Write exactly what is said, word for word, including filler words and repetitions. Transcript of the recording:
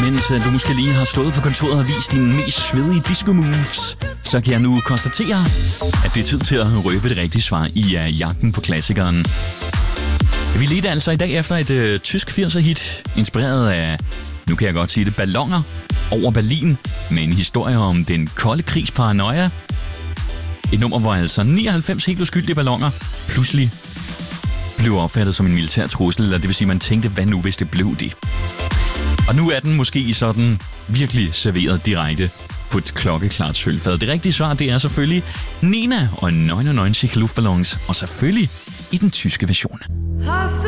mens du måske lige har stået på kontoret og vist dine mest svedige disco moves, så kan jeg nu konstatere, at det er tid til at røbe det rigtige svar i uh, jagten på klassikeren. Vi ledte altså i dag efter et uh, tysk firser-hit, inspireret af, nu kan jeg godt sige det, balloner over Berlin, med en historie om den kolde krigs paranoia. Et nummer, hvor altså nioghalvfems helt uskyldige balloner pludselig blev opfattet som en militær trussel, eller det vil sige, man tænkte, hvad nu hvis det blev det? Og nu er den måske sådan virkelig serveret direkte på et klokkeklart sølvfad. Det rigtige svar, det er selvfølgelig Nena og nioghalvfems Luftballons, og selvfølgelig i den tyske version.